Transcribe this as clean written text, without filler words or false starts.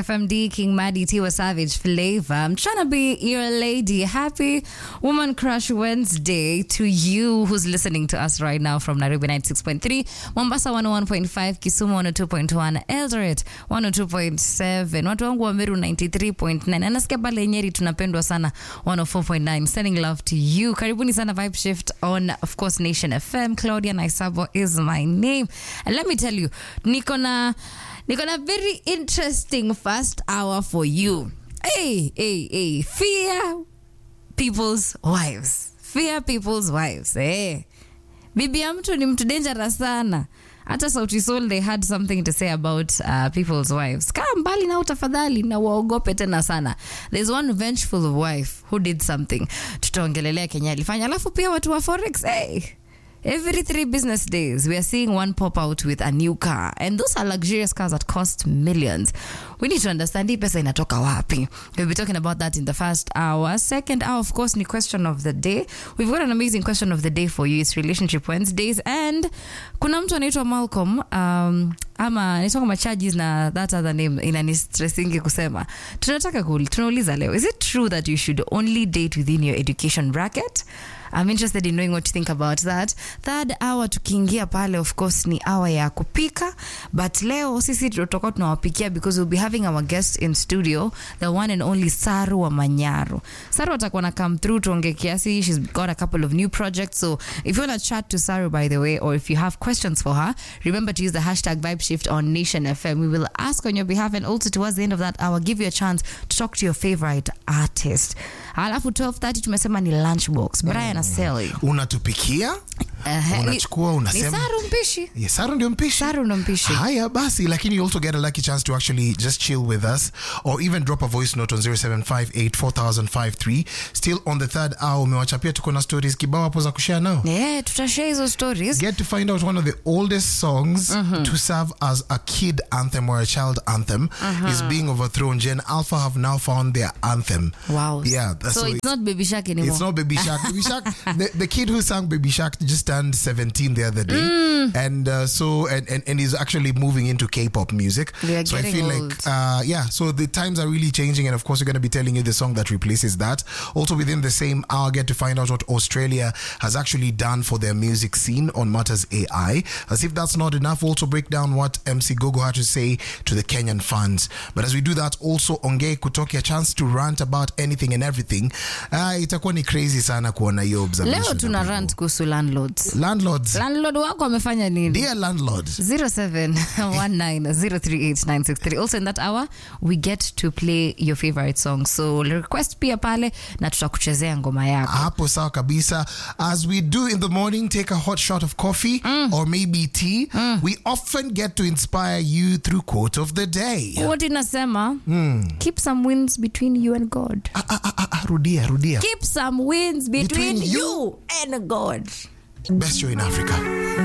FMD, King Maddie, Tiwa Savage, Flavor. I'm trying to be your lady. Happy Woman Crush Wednesday to you who's listening to us right now from Nairobi 96.3, Mombasa 101.5, Kisumu 102.1, Eldoret 102.7, watu wangu wa Meru 93.9, anasikia pale Nyeri tunapendwa sana 104.9. Sending love to you. Karibuni sana Vibe Shift on, of course, Nation FM. Claudia Naisabo is my name. And let me tell you, Niko na very interesting first hour for you. Hey. Fear people's wives. Fear people's wives. Hey. Bibi ya mtu ni mtu dangerous sana. Hata Sauti Sol, they had something to say about people's wives. Kaa mbali na utafadhali na waogope tena sana. There's one vengeful wife who did something. Tutaongelelea Kenya alifanya. Alafu pia watu wa Forex, hey. Every 3 business days, we are seeing one pop out with a new car. And those are luxurious cars that cost millions. We need to understand hii pesa inatoka wapi. We'll be talking about that in the first hour. Second hour, of course, ni question of the day. We've got an amazing question of the day for you. It's Relationship Wednesdays. And kuna mtu anaitwa Malcolm, ama nisonga macharges na that other name inanistressingi kusema. Tunauliza leo, is it true that you should only date within your education bracket? I'm interested in knowing what you think about that. Third hour tukiingia pale, of course, ni hour ya kupika. But leo sisi tutakuwa tunawapikia because we'll be having our guest in studio, the one and only Saru wa Manyaru. Saru atakuwa na come through tuonge kiasi. She's got a couple of new projects. So if you want to chat to Saru, by the way, or if you have questions for her, remember to use the hashtag VibeShift on Nation FM. We will ask on your behalf, and also towards the end of that hour, give you a chance to talk to your favorite artist. Alafu 12:30 tumesema ni lunchbox. Brian Aseli. Unatupikia? Unachukua unasema. Ni Saru mpishi. Yes, Saru ndio mpishi. Saru ndio mpishi. Haya basi, lakini you also get a lucky chance to actually just chill with us or even drop a voice note on 07584053. Still on the third hour, umewachapia tuko na stories kibao hapo za kushare nao. Yeah, tutashare hizo stories. Get to find out one of the oldest songs to serve as a kid anthem or a child anthem is being overthrown. Gen Alpha have now found their anthem. Wow. Yeah. So it's not Baby Shark anymore. It's not Baby Shark. Baby Shark, the kid who sang Baby Shark just turned 17 the other day. And and he's actually moving into K-pop music. So I feel old. like, so the times are really changing. And of course, we're going to be telling you the song that replaces that. Also within the same hour, get to find out what Australia has actually done for their music scene on Matters AI. As if that's not enough, we'll also break down what MC Gogo had to say to the Kenyan fans. But as we do that, also Onge kutoki a chance to rant about anything and everything. Itakuwa ni crazy sana kuona hiyo observation. Leo tuna rant kuhusu landlords. Landlord wako amefanya nini? Dear landlord. 0719038963. Also in that hour, we get to play your favorite song. So request pia pale na tutakuchezea ngoma yako. Hapo sawa kabisa. As we do in the morning, take a hot shot of coffee or maybe tea. We often get to inspire you through quote of the day. What inasema? Keep some wins between you and God. Rudia. Keep some wins between you and God. Best show in Africa.